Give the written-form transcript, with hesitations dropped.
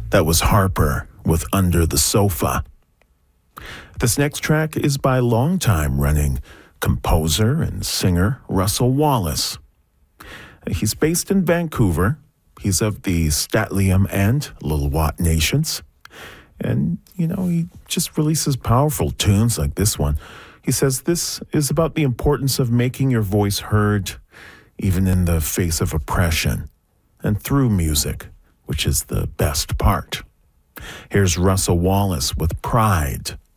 That was Harper with Under the Sofa. This next track is by longtime running composer and singer Russell Wallace. He's based in Vancouver. He's of the St'át'imc and Lil'wat nations. And, he just releases powerful tunes like this one. He says this is about the importance of making your voice heard, even in the face of oppression, and through music, which is the best part. Here's Russell Wallace with Pride.